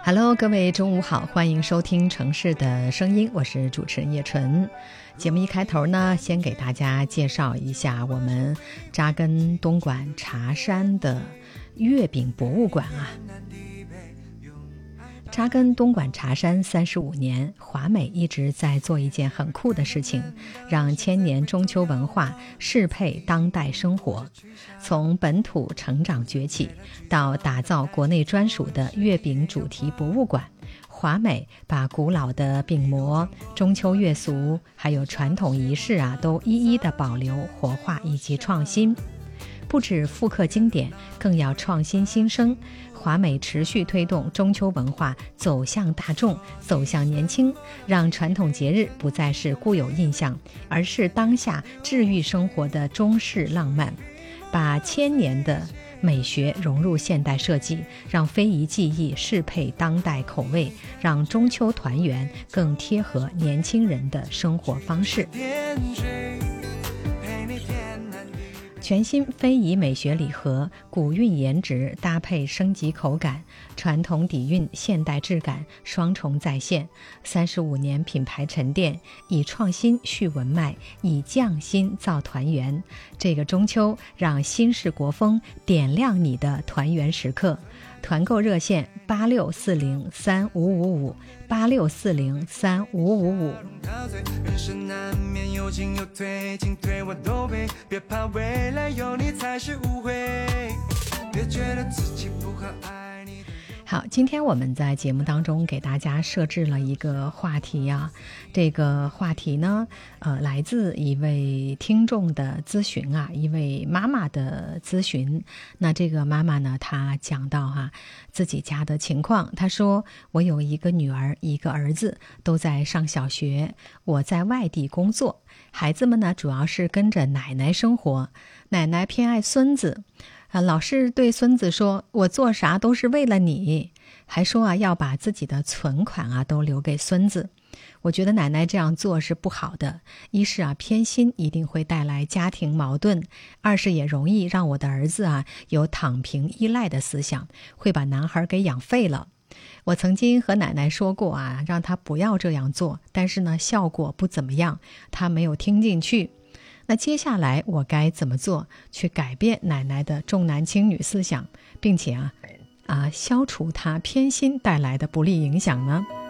Hello， 各位中午好，欢迎收听城市的声音，我是主持人叶纯。节目一开头呢，先给大家介绍一下我们扎根东莞茶山的月饼博物馆啊。扎根东莞茶山35年，华美一直在做一件很酷的事情，让千年中秋文化适配当代生活。从本土成长崛起，到打造国内专属的月饼主题博物馆，华美把古老的饼模、中秋月俗还有传统仪式都一一的保留、活化以及创新。不止复刻经典，更要创新新生。华美持续推动中秋文化走向大众，走向年轻，让传统节日不再是固有印象，而是当下治愈生活的中式浪漫，把千年的美学融入现代设计，让非遗技艺适配当代口味，让中秋团圆更贴合年轻人的生活方式。全新非遗美学礼盒，古韵颜值搭配升级口感，传统底蕴现代质感双重再现。35年品牌沉淀，以创新续文脉，以匠心造团圆。这个中秋，让新式国风点亮你的团圆时刻。团购热线86403555 86403555。 人生难免有进有退，进退我都背，别怕未来有你才是误会，别觉得自己不好爱你。 好，今天我们在节目当中给大家设置了一个话题啊，这个话题呢，来自一位听众的咨询啊，一位妈妈的咨询。那这个妈妈呢，她讲到自己家的情况，她说：我有一个女儿，一个儿子，都在上小学，我在外地工作，孩子们呢，主要是跟着奶奶生活，奶奶偏爱孙子。老是对孙子说，我做啥都是为了你，还说要把自己的存款都留给孙子。我觉得奶奶这样做是不好的，一是偏心一定会带来家庭矛盾，二是也容易让我的儿子有躺平依赖的思想，会把男孩给养废了。我曾经和奶奶说过让他不要这样做，但是呢效果不怎么样，他没有听进去。那接下来我该怎么做，去改变奶奶的重男轻女思想，并且消除她偏心带来的不利影响呢？